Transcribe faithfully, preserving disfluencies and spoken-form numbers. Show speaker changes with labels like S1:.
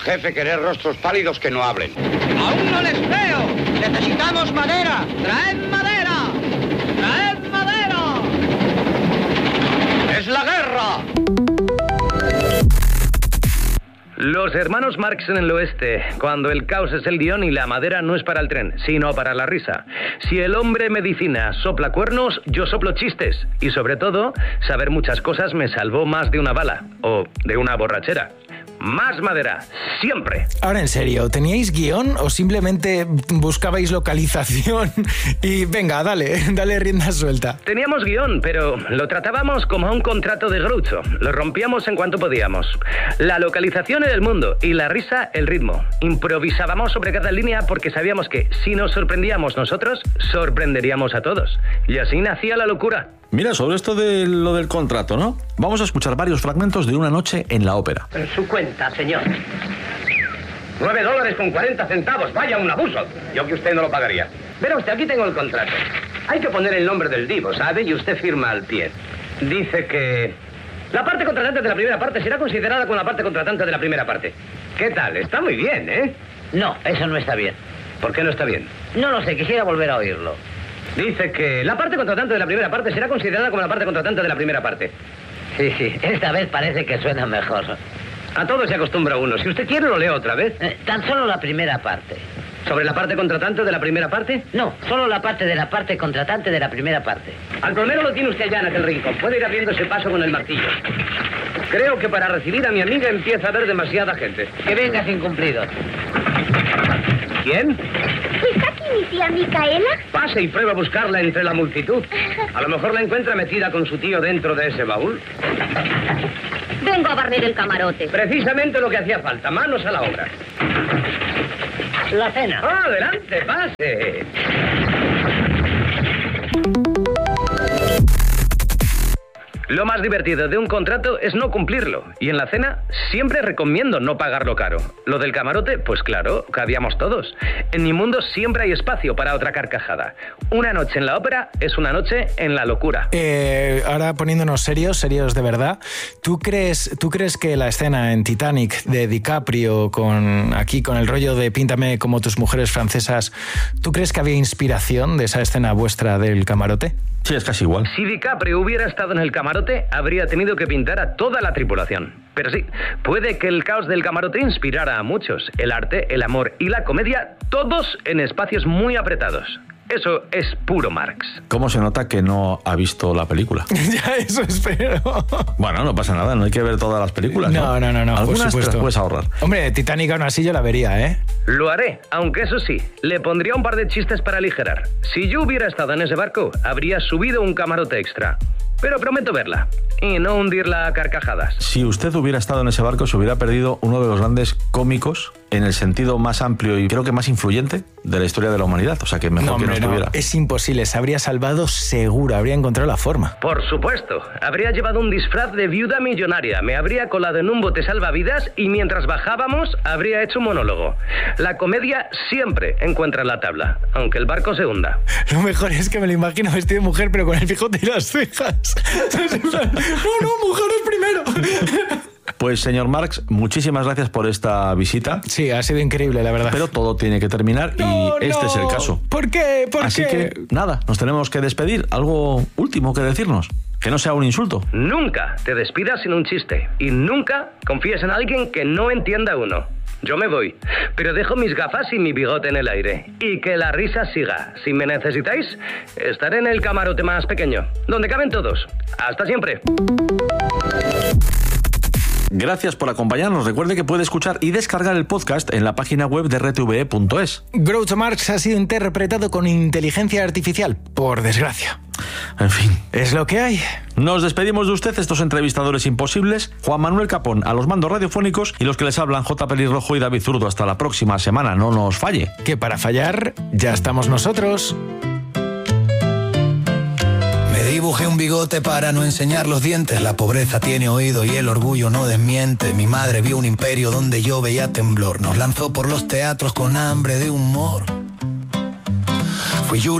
S1: Jefe, querer rostros pálidos que no hablen.
S2: ¡Aún no les veo! ¡Necesitamos madera! ¡Traed madera! ¡Traed madera! ¡Es la guerra!
S3: Los hermanos Marx en el oeste, cuando el caos es el guión y la madera no es para el tren, sino para la risa. Si el hombre medicina sopla cuernos, yo soplo chistes. Y sobre todo, saber muchas cosas me salvó más de una bala, o de una borrachera. Más madera, siempre.
S4: Ahora, en serio, ¿teníais guión o simplemente buscabais localización? Y venga, dale, dale rienda suelta.
S3: Teníamos guión, pero lo tratábamos como un contrato de Groucho. Lo rompíamos en cuanto podíamos. La localización era el mundo y la risa el ritmo. Improvisábamos sobre cada línea porque sabíamos que si nos sorprendíamos nosotros, sorprenderíamos a todos. Y así nacía la locura.
S5: Mira, sobre esto de lo del contrato, ¿no? Vamos a escuchar varios fragmentos de Una noche en la ópera.
S3: En su cuenta, señor. Nueve dólares con cuarenta centavos. Vaya, un abuso. Yo que usted no lo pagaría. Verá usted, aquí tengo el contrato. Hay que poner el nombre del divo, ¿sabe? Y usted firma al pie. Dice que la parte contratante de la primera parte será considerada como la parte contratante de la primera parte. ¿Qué tal? Está muy bien, ¿eh?
S6: No, eso no está bien.
S3: ¿Por qué no está bien?
S6: No lo sé, quisiera volver a oírlo.
S3: Dice que la parte contratante de la primera parte será considerada como la parte contratante de la primera parte.
S6: Sí, sí, esta vez parece que suena mejor.
S3: A todo se acostumbra uno. Si usted quiere, lo leo otra vez.
S6: Eh, tan solo la primera parte.
S3: ¿Sobre la parte contratante de la primera parte?
S6: No, solo la parte de la parte contratante de la primera parte.
S3: Al plomero lo tiene usted allá en aquel rincón. Puede ir abriendo ese paso con el martillo. Creo que para recibir a mi amiga empieza a haber demasiada gente.
S6: Que vengas incumplido.
S3: ¿Quién?
S7: ¿Está aquí mi tía Micaela?
S3: Pase y pruebe a buscarla entre la multitud. A lo mejor la encuentra metida con su tío dentro de ese baúl.
S7: Vengo a barrer el camarote.
S3: Precisamente lo que hacía falta. Manos a la obra.
S6: La cena.
S3: ¡Ah, adelante, pase! Lo más divertido de un contrato es no cumplirlo. Y en la cena siempre recomiendo no pagarlo caro. Lo del camarote, pues claro, cabíamos todos. En mi mundo siempre hay espacio para otra carcajada. Una noche en la ópera es una noche en la locura.
S4: Eh, ahora poniéndonos serios, serios de verdad, ¿tú crees, ¿tú crees que la escena en Titanic de DiCaprio, con aquí con el rollo de píntame como tus mujeres francesas, ¿tú crees que había inspiración de esa escena vuestra del camarote?
S5: Sí, es casi igual.
S3: Si DiCaprio hubiera estado en el camarote, habría tenido que pintar a toda la tripulación. Pero sí, puede que el caos del camarote inspirara a muchos. El arte, el amor y la comedia, todos en espacios muy apretados. Eso es puro Marx.
S5: ¿Cómo se nota que no ha visto la película?
S4: Ya, eso espero.
S5: Bueno, no pasa nada, no hay que ver todas las películas, ¿no?
S4: No, no, no, no,
S5: algunas
S4: por supuesto.
S5: te las puedes ahorrar.
S4: Hombre, Titanic aún así yo la vería, ¿eh?
S3: Lo haré, aunque eso sí, le pondría un par de chistes para aligerar. Si yo hubiera estado en ese barco, habría subido un camarote extra. Pero prometo verla y no hundirla a carcajadas.
S5: Si usted hubiera estado en ese barco, se hubiera perdido uno de los grandes cómicos en el sentido más amplio y creo que más influyente de la historia de la humanidad. O sea, que mejor
S4: no,
S5: que no
S4: hombre,
S5: estuviera.
S4: No, es imposible, se habría salvado seguro, habría encontrado la forma.
S3: Por supuesto, habría llevado un disfraz de viuda millonaria, me habría colado en un bote salvavidas y mientras bajábamos habría hecho un monólogo. La comedia siempre encuentra la tabla, aunque el barco se hunda.
S4: Lo mejor es que me lo imagino vestido de mujer, pero con el bigote y las cejas. No, no, mujeres primero.
S5: Pues, señor Marx, muchísimas gracias por esta visita.
S4: Sí, ha sido increíble, la verdad.
S5: Pero todo tiene que terminar no, y este no. es el caso.
S4: ¿Por qué? ¿Por
S5: Así
S4: qué?
S5: que, nada, nos tenemos que despedir. ¿Algo último que decirnos? Que no sea un insulto.
S3: Nunca te despidas sin un chiste. Y nunca confíes en alguien que no entienda uno. Yo me voy, pero dejo mis gafas y mi bigote en el aire. Y que la risa siga. Si me necesitáis, estaré en el camarote más pequeño, donde caben todos. Hasta siempre.
S5: Gracias por acompañarnos. Recuerde que puede escuchar y descargar el podcast en la página web de R T V E punto es.
S4: Groucho Marx ha sido interpretado con inteligencia artificial, por desgracia.
S5: En fin.
S4: Es lo que hay.
S5: Nos despedimos de usted, estos entrevistadores imposibles. Juan Manuel Capón a los mandos radiofónicos y los que les hablan J. Pelirrojo y David Zurdo. Hasta la próxima semana, no nos falle.
S4: Que para fallar ya estamos nosotros.
S8: Dibujé un bigote para no enseñar los dientes. La pobreza tiene oído y el orgullo no desmiente. Mi madre vio un imperio donde yo veía temblor. Nos lanzó por los teatros con hambre de humor. Fui yo